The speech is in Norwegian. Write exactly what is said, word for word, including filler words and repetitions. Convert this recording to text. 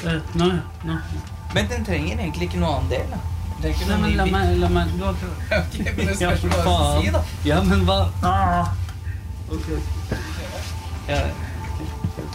Uh, nå, nå. Men den trenger egentlig ikke noe annen del, da. Den trenger ikke Nei, noe men la ny meg, la meg, du har bit. Ok, men det Ja, spørs for hva du skal si, da. Ja, men hva? Ah. Ok. Ja,